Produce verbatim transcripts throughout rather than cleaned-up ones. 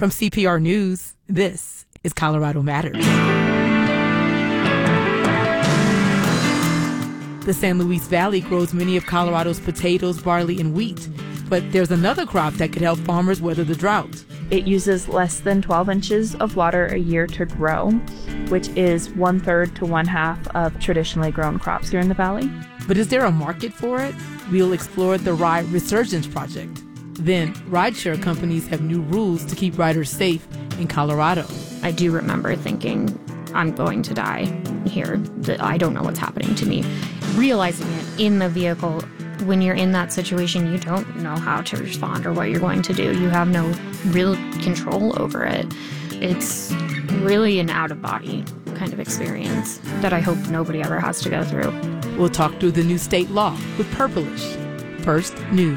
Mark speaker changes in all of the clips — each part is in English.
Speaker 1: From C P R News, this is Colorado Matters. The San Luis Valley grows many of Colorado's potatoes, barley, and wheat. But there's another crop that could help farmers weather the drought.
Speaker 2: It uses less than twelve inches of water a year to grow, which is one third to one half of traditionally grown crops here in the valley.
Speaker 1: But is there a market for it? We'll explore the Ride Resurgence Project. Then, rideshare companies have new rules to keep riders safe in Colorado.
Speaker 3: I do remember thinking, I'm going to die here. I don't know what's happening to me. Realizing it in the vehicle, when you're in that situation, you don't know how to respond or what you're going to do. You have no real control over it. It's really an out-of-body kind of experience that I hope nobody ever has to go through.
Speaker 1: We'll talk through the new state law with Purplish. First News.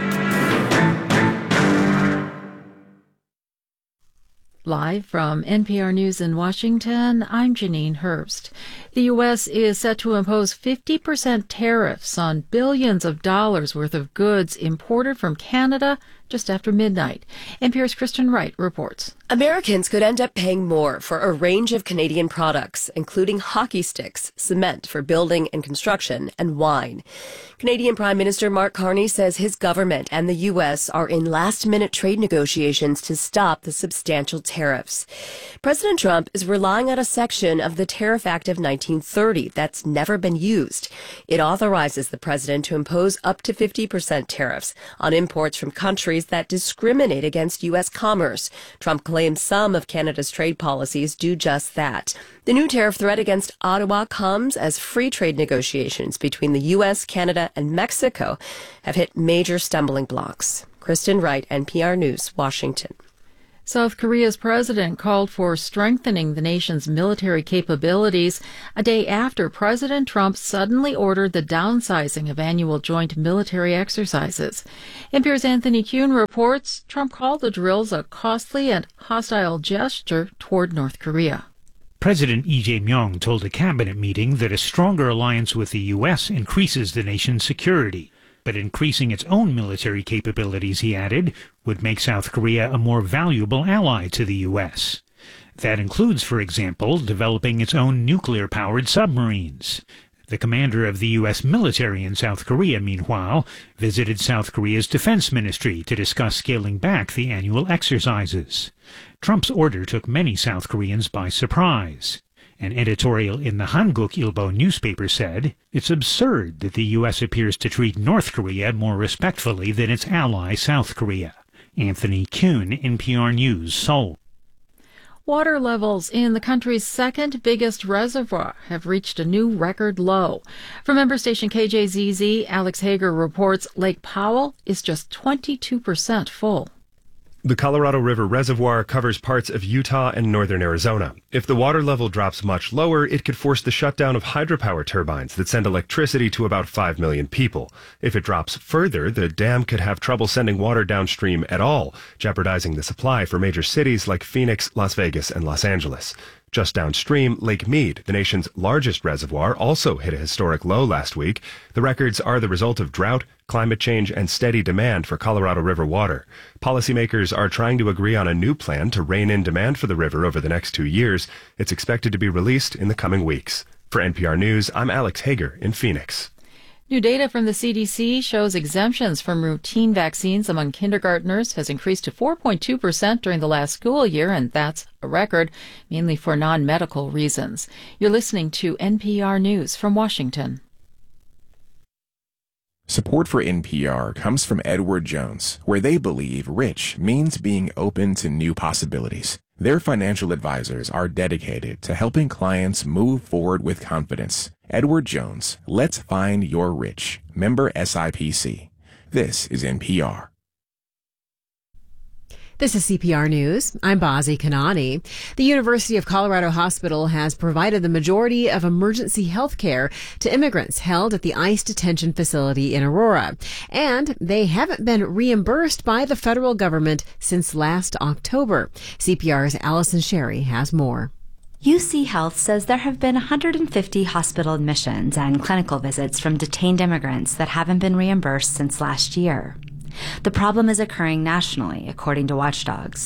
Speaker 4: Live from N P R News in Washington, I'm Janine Herbst. The U S is set to impose fifty percent tariffs on billions of dollars worth of goods imported from Canada just after midnight. N P R's Kristen Wright reports.
Speaker 5: Americans could end up paying more for a range of Canadian products, including hockey sticks, cement for building and construction, and wine. Canadian Prime Minister Mark Carney says his government and the U S are in last-minute trade negotiations to stop the substantial tariffs. President Trump is relying on a section of the Tariff Act of nineteen thirty that's never been used. It authorizes the president to impose up to fifty percent tariffs on imports from countries that discriminate against U S commerce. Trump claims some of Canada's trade policies do just that. The new tariff threat against Ottawa comes as free trade negotiations between the U S, Canada, and Mexico have hit major stumbling blocks. Kristen Wright, N P R News, Washington.
Speaker 4: South Korea's president called for strengthening the nation's military capabilities a day after President Trump suddenly ordered the downsizing of annual joint military exercises. N P R's Anthony Kuhn reports Trump called the drills a costly and hostile gesture toward North Korea.
Speaker 6: President Lee Jae-myung told a cabinet meeting that a stronger alliance with the U S increases the nation's security. But increasing its own military capabilities, he added, would make South Korea a more valuable ally to the U S. That includes, for example, developing its own nuclear-powered submarines. The commander of the U S military in South Korea, meanwhile, visited South Korea's defense ministry to discuss scaling back the annual exercises. Trump's order took many South Koreans by surprise. An editorial in the Hanguk Ilbo newspaper said, it's absurd that the U S appears to treat North Korea more respectfully than its ally South Korea. Anthony Kuhn, N P R News, Seoul.
Speaker 4: Water levels in the country's second biggest reservoir have reached a new record low. From member station K J Z Z, Alex Hager reports Lake Powell is just twenty-two percent full.
Speaker 7: The Colorado River Reservoir covers parts of Utah and northern Arizona. If the water level drops much lower, it could force the shutdown of hydropower turbines that send electricity to about five million people. If it drops further, the dam could have trouble sending water downstream at all, jeopardizing the supply for major cities like Phoenix, Las Vegas, and Los Angeles. Just downstream, Lake Mead, the nation's largest reservoir, also hit a historic low last week. The records are the result of drought, climate change, and steady demand for Colorado River water. Policymakers are trying to agree on a new plan to rein in demand for the river over the next two years. It's expected to be released in the coming weeks. For N P R News, I'm Alex Hager in Phoenix.
Speaker 4: New data from the C D C shows exemptions from routine vaccines among kindergartners has increased to four point two percent during the last school year, and that's a record, mainly for non-medical reasons. You're listening to N P R News from Washington.
Speaker 8: Support for N P R comes from Edward Jones, where they believe rich means being open to new possibilities. Their financial advisors are dedicated to helping clients move forward with confidence. Edward Jones, let's find your rich. Member S I P C. This is N P R.
Speaker 9: This is C P R News. I'm Bazi Kanani. The University of Colorado Hospital has provided the majority of emergency health care to immigrants held at the ICE detention facility in Aurora. And they haven't been reimbursed by the federal government since last October. C P R's Allison Sherry has more.
Speaker 10: U C Health says there have been one hundred fifty hospital admissions and clinical visits from detained immigrants that haven't been reimbursed since last year. The problem is occurring nationally, according to watchdogs.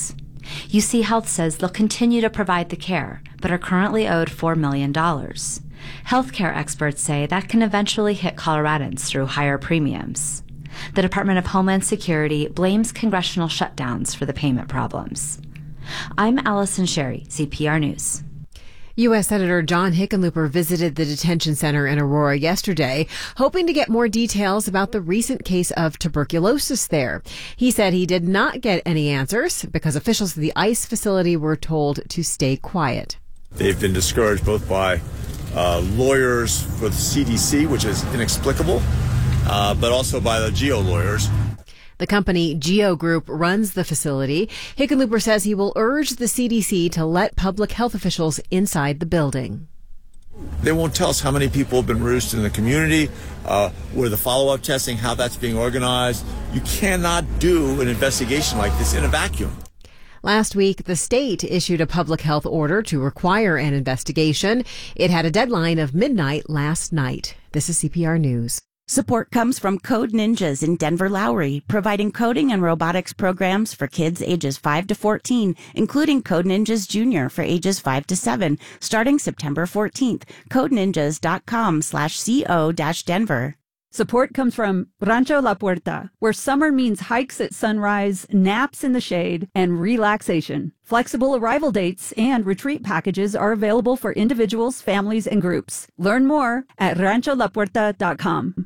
Speaker 10: U C Health says they'll continue to provide the care, but are currently owed four million dollars. Healthcare experts say that can eventually hit Coloradans through higher premiums. The Department of Homeland Security blames congressional shutdowns for the payment problems. I'm Allison Sherry, C P R News.
Speaker 9: U S Senator John Hickenlooper visited the detention center in Aurora yesterday, hoping to get more details about the recent case of tuberculosis there. He said he did not get any answers because officials at the ICE facility were told to stay quiet.
Speaker 11: They've been discouraged both by uh, lawyers for the C D C, which is inexplicable, uh, but also by the GEO lawyers.
Speaker 9: The company GEO Group runs the facility. Hickenlooper says he will urge the C D C to let public health officials inside the building.
Speaker 11: They won't tell us how many people have been reduced in the community, uh, where the follow-up testing, how that's being organized. You cannot do an investigation like this in a vacuum.
Speaker 9: Last week, the state issued a public health order to require an investigation. It had a deadline of midnight last night. This is C P R News.
Speaker 12: Support comes from Code Ninjas in Denver Lowry, providing coding and robotics programs for kids ages five to fourteen, including Code Ninjas Junior for ages five to seven, starting September fourteenth. codeninjas.com slash co dash Denver.
Speaker 13: Support comes from Rancho La Puerta, where summer means hikes at sunrise, naps in the shade, and relaxation. Flexible arrival dates and retreat packages are available for individuals, families, and groups. Learn more at rancho la puerta dot com.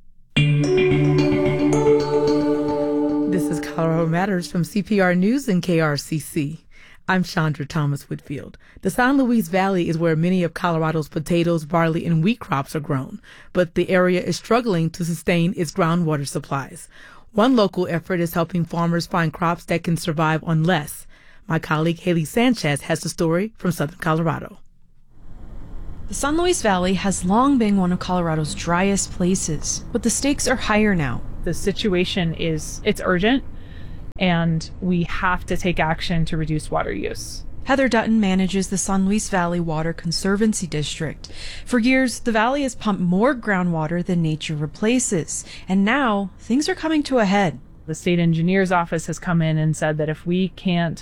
Speaker 1: This is Colorado Matters from C P R News and K R C C. I'm Chandra Thomas Whitfield. The San Luis Valley is where many of Colorado's potatoes, barley, and wheat crops are grown, but the area is struggling to sustain its groundwater supplies. One local effort is helping farmers find crops that can survive on less. My colleague Haley Sanchez has the story from Southern Colorado.
Speaker 14: The San Luis Valley has long been one of Colorado's driest places, but the stakes are higher now.
Speaker 15: The situation is, it's urgent, and we have to take action to reduce water use.
Speaker 14: Heather Dutton manages the San Luis Valley Water Conservancy District. For years, the valley has pumped more groundwater than nature replaces, and now things are coming to a head.
Speaker 15: The state engineer's office has come in and said that if we can't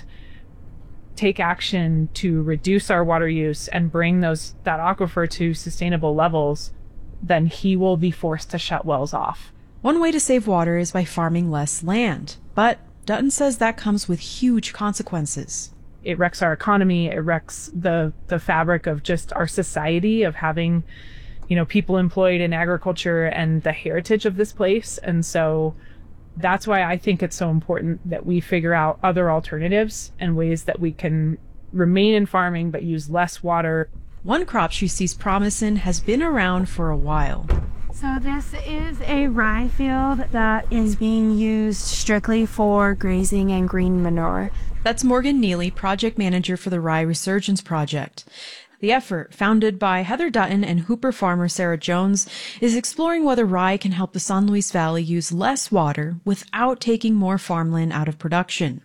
Speaker 15: take action to reduce our water use and bring those that aquifer to sustainable levels, then he will be forced to shut wells off.
Speaker 14: One way to save water is by farming less land, but Dutton says that comes with huge consequences.
Speaker 15: It wrecks our economy, it wrecks the the fabric of just our society, of having, you know, people employed in agriculture and the heritage of this place. And so that's why I think it's so important that we figure out other alternatives and ways that we can remain in farming but use less water.
Speaker 14: One crop she sees promise in has been around for a while.
Speaker 16: So this is a rye field that is being used strictly for grazing and green manure.
Speaker 14: That's Morgan Neely, project manager for the Rye Resurgence Project. The effort, founded by Heather Dutton and Hooper farmer Sarah Jones, is exploring whether rye can help the San Luis Valley use less water without taking more farmland out of production.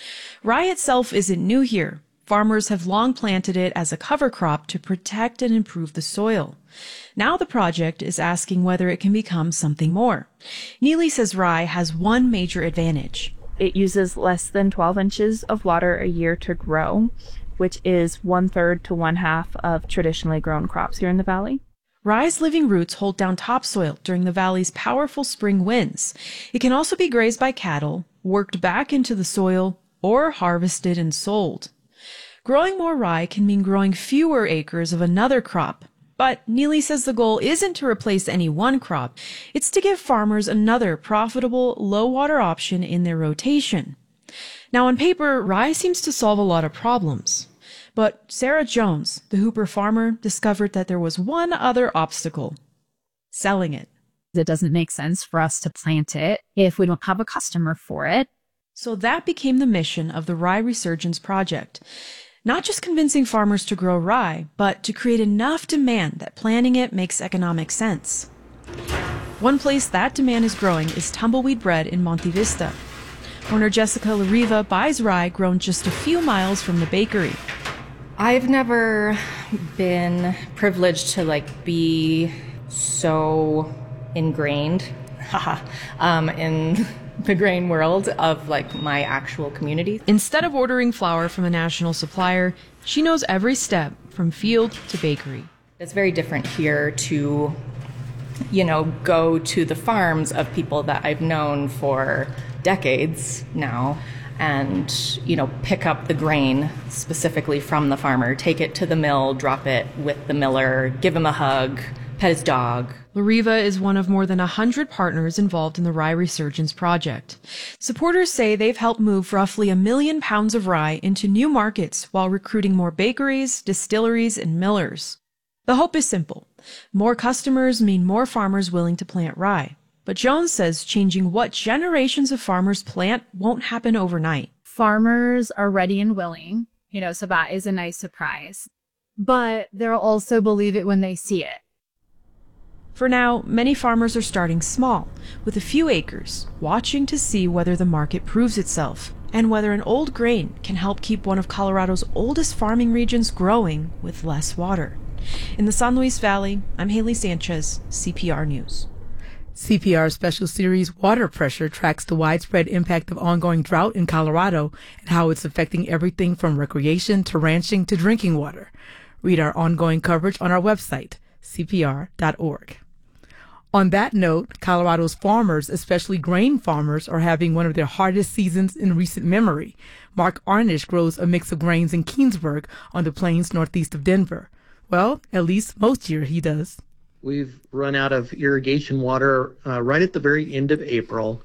Speaker 14: Rye itself isn't new here. Farmers have long planted it as a cover crop to protect and improve the soil. Now the project is asking whether it can become something more. Neely says rye has one major advantage.
Speaker 2: It uses less than twelve inches of water a year to grow, which is one-third to one-half of traditionally grown crops here in the valley.
Speaker 14: Rye's living roots hold down topsoil during the valley's powerful spring winds. It can also be grazed by cattle, worked back into the soil, or harvested and sold. Growing more rye can mean growing fewer acres of another crop. But Neely says the goal isn't to replace any one crop. It's to give farmers another profitable, low-water option in their rotation. Now, on paper, rye seems to solve a lot of problems. But Sarah Jones, the Hooper farmer, discovered that there was one other obstacle: selling it.
Speaker 3: It doesn't make sense for us to plant it if we don't have a customer for it.
Speaker 14: So that became the mission of the Rye Resurgence Project. Not just convincing farmers to grow rye, but to create enough demand that planting it makes economic sense. One place that demand is growing is Tumbleweed Bread in Monte Vista. Owner Jessica LaRiva buys rye grown just a few miles from the bakery.
Speaker 17: I've never been privileged to like be so ingrained um, in the grain world of like my actual community.
Speaker 14: Instead of ordering flour from a national supplier, she knows every step from field to bakery.
Speaker 17: It's very different here to, you know, go to the farms of people that I've known for decades now and, you know, pick up the grain specifically from the farmer, take it to the mill, drop it with the miller, give him a hug, pet his dog.
Speaker 14: Lariva is one of more than one hundred partners involved in the Rye Resurgence Project. Supporters say they've helped move roughly a million pounds of rye into new markets while recruiting more bakeries, distilleries, and millers. The hope is simple. More customers mean more farmers willing to plant rye. But Jones says changing what generations of farmers plant won't happen overnight.
Speaker 18: Farmers are ready and willing, you know, so that is a nice surprise. But they'll also believe it when they see it.
Speaker 14: For now, many farmers are starting small, with a few acres, watching to see whether the market proves itself, and whether an old grain can help keep one of Colorado's oldest farming regions growing with less water. In the San Luis Valley, I'm Haley Sanchez, C P R News.
Speaker 1: C P R special series Water Pressure tracks the widespread impact of ongoing drought in Colorado and how it's affecting everything from recreation to ranching to drinking water. Read our ongoing coverage on our website, C P R dot org. On that note, Colorado's farmers, especially grain farmers, are having one of their hardest seasons in recent memory. Mark Arnish grows a mix of grains in Keensburg on the plains northeast of Denver. Well, at least most year he does.
Speaker 19: We've run out of irrigation water uh, right at the very end of April,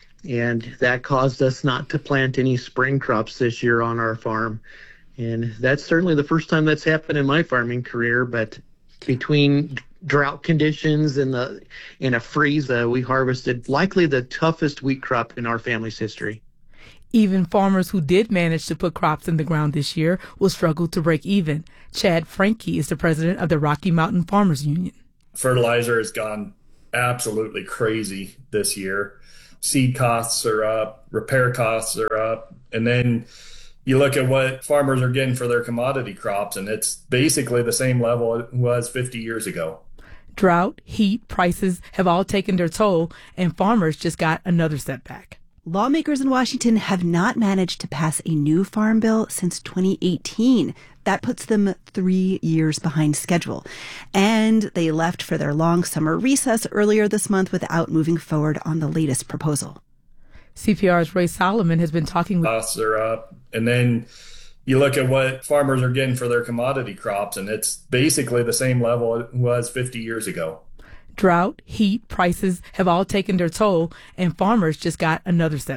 Speaker 19: and that caused us not to plant any spring crops this year on our farm. And that's certainly the first time that's happened in my farming career, but between drought conditions and the and a freeze, uh, we harvested likely the toughest wheat crop in our family's history.
Speaker 1: Even farmers who did manage to put crops in the ground this year will struggle to break even. Chad Franke is the president of the Rocky Mountain Farmers Union.
Speaker 20: Fertilizer has gone absolutely crazy this year. Seed costs are up, repair costs are up, and then you look at what farmers are getting for their commodity crops, and it's basically the same level it was fifty years ago.
Speaker 1: Drought, heat, prices have all taken their toll, and farmers just got another setback.
Speaker 21: Lawmakers in Washington have not managed to pass a new farm bill since twenty eighteen. That puts them three years behind schedule. And they left for their long summer recess earlier this month without moving forward on the latest proposal.
Speaker 1: C P R's Ray Solomon has been talking with...
Speaker 20: Costs are up, and then you look at what farmers are getting for their commodity crops, and it's basically the same level it was fifty years ago.
Speaker 1: Drought, heat, prices have all taken their toll, and farmers just got another setback.